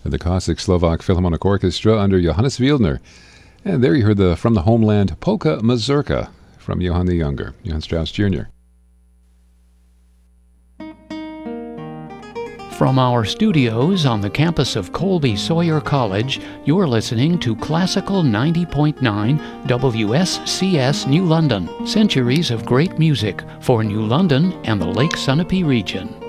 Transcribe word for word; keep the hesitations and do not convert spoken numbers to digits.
the Cossack Slovak Philharmonic Orchestra under Johannes Wieldner. And there you heard the From the Homeland Polka Mazurka from Johann the Younger, Johann Strauss Junior From our studios on the campus of Colby Sawyer College, you're listening to Classical ninety point nine W S C S New London, centuries of great music for New London and the Lake Sunapee region.